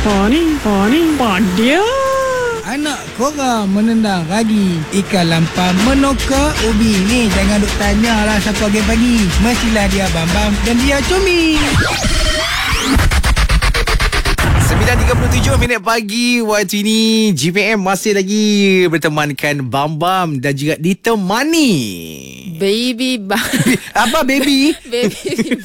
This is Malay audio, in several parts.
Padia. Anak korang menendang ragi, ikan lampam menoka ubi. Ni jangan duk tanyalah siapa pagi-pagi. Mestilah dia Bambam dan dia Cumi. 9.37 minit pagi waktu ini. GPM masih lagi bertemankan Bambam dan juga ditemani Baby apa baby? Baby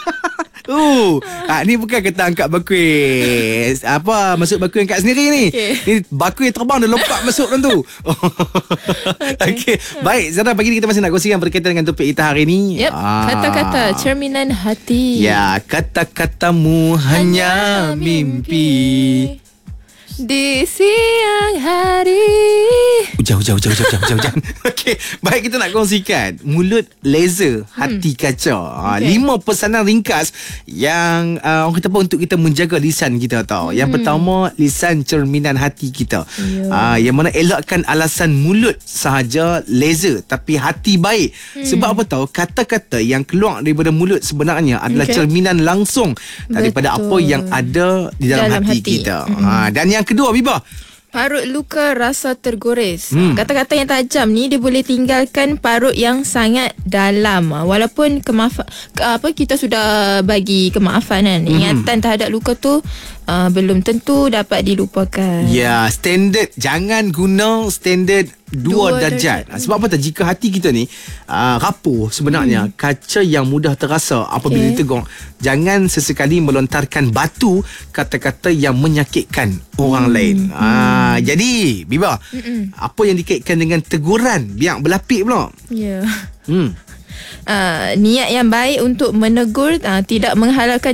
Ni bukan kata angkat bakuis. Apa masuk bakuis angkat sendiri ni? Okay. Ni bakuis terbang dah lompat masuk dalam tu. Okey. Baik, Zara, pagi ni kita masih nak kongsikan berkaitan dengan topik kita hari ni. Yep, kata-kata cerminan hati. Ya, kata-katamu hanya mimpi. Di siang hari. Jauh. Okey, baik, kita nak kongsikan mulut laser, hati kaca. Okay. 5 pesanan ringkas yang orang kata apa untuk kita menjaga lisan kita tau. Yang pertama, lisan cerminan hati kita. Yang mana elakkan alasan mulut sahaja laser tapi hati baik. Sebab apa tahu? Kata-kata yang keluar daripada mulut sebenarnya adalah cerminan langsung daripada Betul. apa yang ada di dalam hati kita. Dan yang kedua, Bibah, Parut luka rasa tergores. Kata-kata yang tajam ni dia boleh tinggalkan parut yang sangat dalam. Walaupun kita sudah bagi kemaafan kan. Ingatan terhadap luka tu belum tentu dapat dilupakan. ya, standard. Jangan guna standard 2 darjat. Sebab apa tahu, jika hati kita ni rapuh sebenarnya, kaca yang mudah terasa apabila ditegur. Jangan sesekali melontarkan batu kata-kata yang menyakitkan orang lain. Jadi Biba, apa yang dikaitkan dengan teguran biak berlapik pula? Ya. Niat yang baik untuk menegur tidak menghalalkan